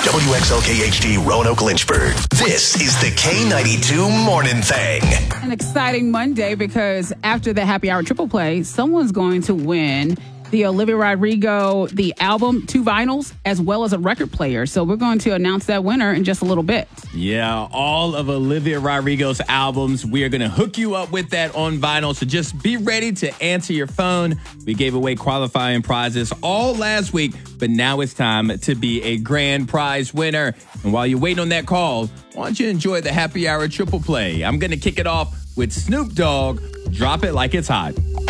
WXLKHD Roanoke Lynchburg. This is the K92 Morning Thing. An exciting Monday because after the happy hour triple play, someone's going to win the Olivia Rodrigo, the album, 2 vinyls, as well as a record player. So we're going to announce that winner in just a little bit. Yeah, all of Olivia Rodrigo's albums. We are going to hook you up with that on vinyl. So just be ready to answer your phone. We gave away qualifying prizes all last week, but now it's time to be a grand prize winner. And while you're waiting on that call, why don't you enjoy the happy hour triple play? I'm going to kick it off with Snoop Dogg, Drop It Like It's Hot.